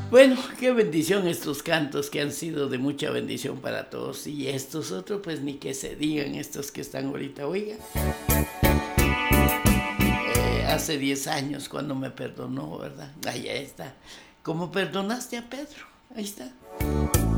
Bueno, qué bendición estos cantos que han sido de mucha bendición para todos. Y estos otros, pues ni que se digan, estos que están ahorita, oiga. Hace 10 años cuando me perdonó, ¿verdad? Ahí está. Como perdonaste a Pedro, ahí está.